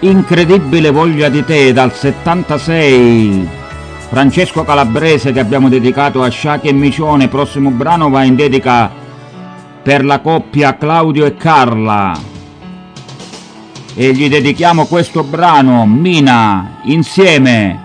Incredibile voglia di te dal 76. Francesco Calabrese, che abbiamo dedicato a Sciachi e Micione. Prossimo brano va in dedica per la coppia Claudio e Carla e gli dedichiamo questo brano, Mina, insieme.